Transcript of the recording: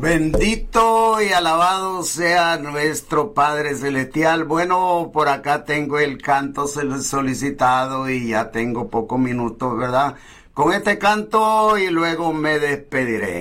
Bendito y alabado sea nuestro Padre Celestial. Bueno, por acá tengo el canto solicitado y ya tengo pocos minutos, ¿verdad? Con este canto y luego me despediré.